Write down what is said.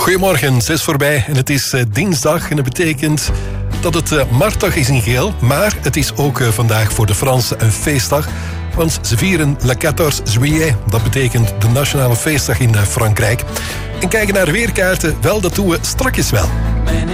Goedemorgen, 6 voorbij en het is dinsdag en dat betekent dat het Marktdag is in geel, maar het is ook vandaag voor de Fransen een feestdag, want ze vieren Le 14 juillet, dat betekent de nationale feestdag in Frankrijk. En kijken naar de weerkaarten, wel, dat doen we strakjes wel.